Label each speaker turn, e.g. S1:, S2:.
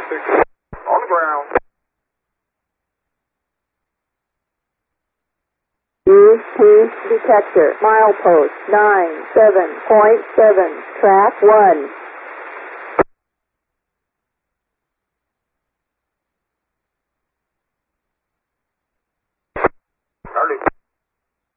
S1: On the ground.
S2: UP detector, milepost 97.7, track 1.